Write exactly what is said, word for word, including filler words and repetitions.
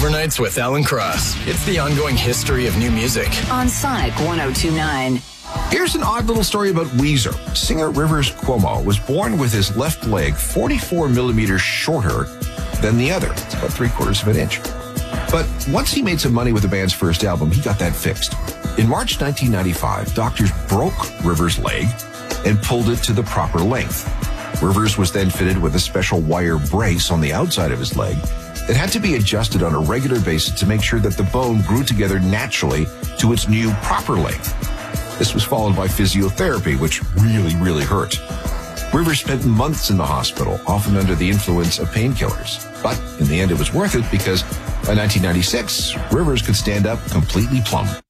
Overnights with Alan Cross. It's the ongoing history of new music. On Sonic one oh two point nine. Here's an odd little story about Weezer. Singer Rivers Cuomo was born with his left leg forty-four millimeters shorter than the other. It's about three quarters of an inch. But once he made some money with the band's first album, he got that fixed. In March nineteen ninety-five, doctors broke Rivers' leg and pulled it to the proper length. Rivers was then fitted with a special wire brace on the outside of his leg that had to be adjusted on a regular basis to make sure that the bone grew together naturally to its new proper length. This was followed by physiotherapy, which really, really hurt. Rivers spent months in the hospital, often under the influence of painkillers. But in the end, it was worth it because by nineteen ninety-six, Rivers could stand up completely plumb.